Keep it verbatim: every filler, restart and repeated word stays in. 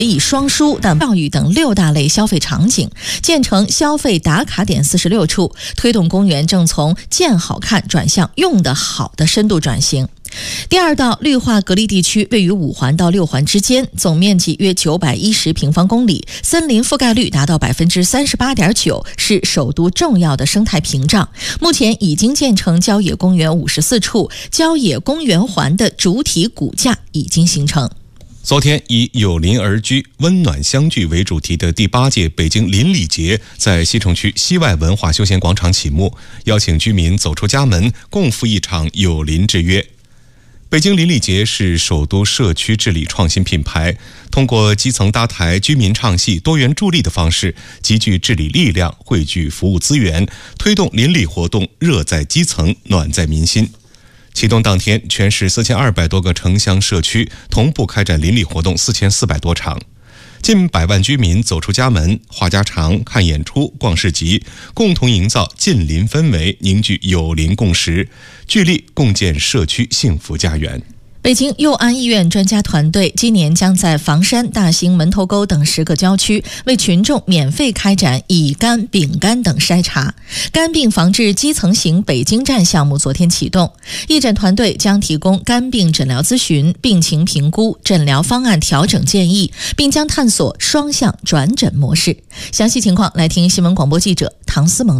以双输等教育等六大类消费场景，建成消费打卡点四十六处，推动公园正从建好看转向用得好的深度转型。第二道绿化隔离地区位于五环到六环之间，总面积约九百一十平方公里，森林覆盖率达到百分之三十八点九，是首都重要的生态屏障。目前已经建成郊野公园五十四处，郊野公园环的主体骨架已经形成。 昨天以有邻而居、温暖相聚为主题的第八届北京邻里节在西城区西外文化休闲广场启幕，邀请居民走出家门，共赴一场有邻之约。北京邻里节是首都社区治理创新品牌，通过基层搭台、居民唱戏、多元助力的方式，集聚治理力量，汇聚服务资源，推动邻里活动热在基层、暖在民心。启动当天，全市四千二百多个城乡社区同步开展邻里活动四千四百多场，近百万居民走出家门，话家常、看演出、逛市集，共同营造近邻氛围，凝聚友邻共识，聚力共建社区幸福家园。 北京佑安医院专家团队今年将在房山、大兴、门头沟等十个郊区为群众免费开展乙肝、丙肝等筛查。肝病防治基层型北京站项目昨天启动，义诊团队将提供肝病诊疗咨询、病情评估、诊疗方案调整建议，并将探索双向转诊模式。详细情况来听新闻广播记者唐思萌。